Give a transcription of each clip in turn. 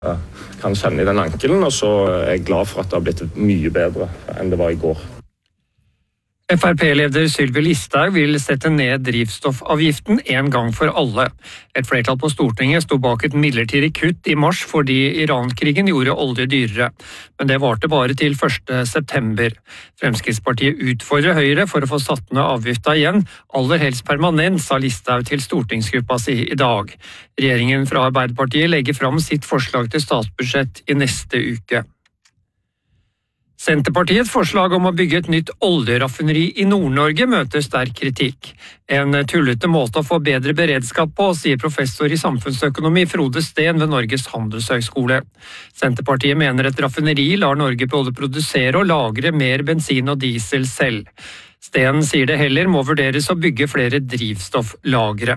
kan kjenne i den ankelen, og så er jeg glad for at det har blitt mye bedre enn det var i går. FrP-leder Sylvi Listhaug vil sette ned drivstoffavgiften en gang for alle. Et flertall på Stortinget sto bak et midlertidig kutt i mars fordi Iran-krigen gjorde olje dyrere. Men det varte bare til 1. september. Fremskrittspartiet utfordrer Høyre for å få satt ned avgifta igjen, aller helst permanent, sa Listhaug til stortingsgruppa si i dag. Regjeringen fra Arbeiderpartiet legger fram sitt forslag til statsbudsjett i neste uke. Senterpartiets forslag om å bygge et nytt oljeraffineri i Nord-Norge møter sterk kritikk. En tullete måte å få bedre beredskap på, sier professor i samfunnsøkonomi Frode Steen ved Norges handelshøgskole. Senterpartiet mener et raffineri lar Norge både produsere og lagre mer bensin og diesel selv. Steen sier det heller må vurderes å bygge flere drivstofflagre.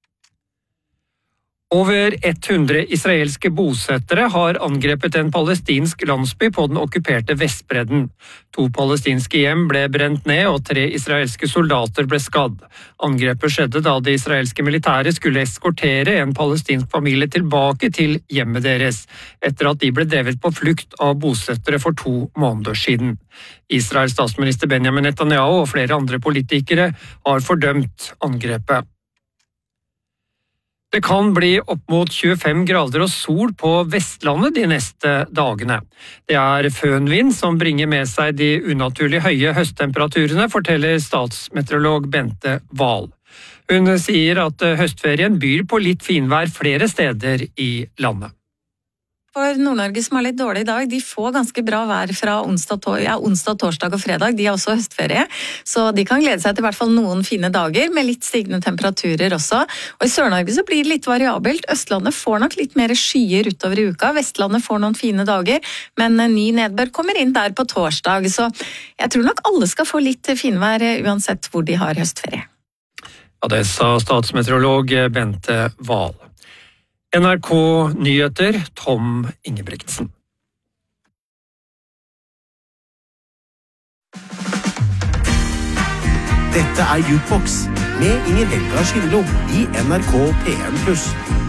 Over 100 israelske bosettere har angrepet en palestinsk landsby på den okkuperte Vestbredden. 2 palestinske hjem ble brent ned, og 3 israelske soldater ble skadd. Angrepet skjedde da det israelske militæret skulle eskortere en palestinsk familie tilbake til hjemmet deres, etter at de ble drevet på flukt av bosettere for 2 måneder siden. Israels statsminister Benjamin Netanyahu og flere andre politikere har fordømt angrepet. Det kan bli opp mot 25 grader og sol på Vestlandet de neste dagene. Det er fønvind som bringer med seg de unaturlig høye høsttemperaturene, forteller statsmeteorolog Bente Wahl. Hun sier at høstferien byr på litt finvær flere steder i landet. For Nord-Norge som har litt dårlig i dag, de får ganske bra vær fra onsdag, torsdag og fredag. De har også høstferie, så de kan glede seg til i hvert fall noen fine dager, med litt stigende temperaturer også. Og i Sør-Norge så blir det litt variabelt. Østlandet får nok litt mer skyer utover i uka. Vestlandet får noen fine dager, men ny nedbør kommer inn der på torsdag. Så jeg tror nok alle skal få litt finvær uansett hvor de har høstferie. Ja, det sa statsmeteorolog Bente Wahl. NRK Nyheter, Tom Ingebrigtsen. Dette er Jukebox med Inger Helga Skindlo i NRK P1+.